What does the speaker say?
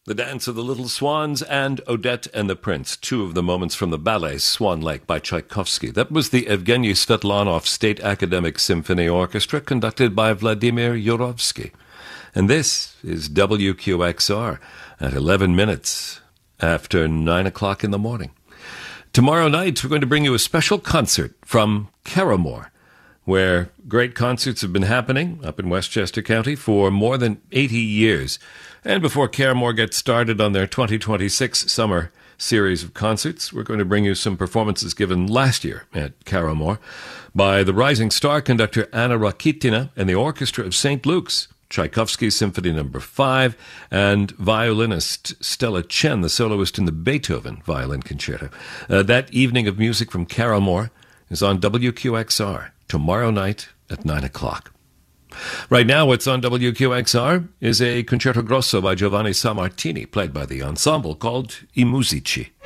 The Dance of the Little Swans and Odette and the Prince, two of the moments from the ballet Swan Lake by Tchaikovsky. That was the Evgeny Svetlanov State Academic Symphony Orchestra conducted by Vladimir Yurovsky. And this is WQXR at 11 minutes after 9 o'clock in the morning. Tomorrow night, we're going to bring you a special concert from Carramore, where great concerts have been happening up in Westchester County for more than 80 years. And before Carramore gets started on their 2026 summer series of concerts, we're going to bring you some performances given last year at Carramore by the rising star conductor Anna Rakitina and the Orchestra of St. Luke's, Tchaikovsky Symphony No. 5, and violinist Stella Chen, the soloist in the Beethoven Violin Concerto. That evening of music from Carramore is on WQXR tomorrow night at 9 o'clock. Right now, what's on WQXR is a concerto grosso by Giovanni Sammartini, played by the ensemble called I Musici.